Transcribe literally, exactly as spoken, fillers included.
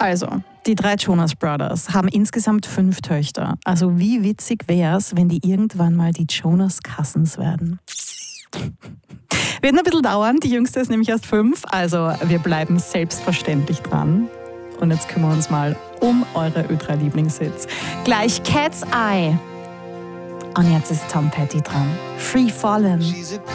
Also, die drei Jonas Brothers haben insgesamt fünf Töchter. Also wie witzig wär's, wenn die irgendwann mal die Jonas Cousins werden? Wird noch ein bisschen dauern, die jüngste ist nämlich erst fünf, also wir bleiben selbstverständlich dran. Und jetzt kümmern wir uns mal um eure Ö drei Lieblingshits. Gleich Cat's Eye. Und jetzt ist Tom Petty dran. Free Fallen.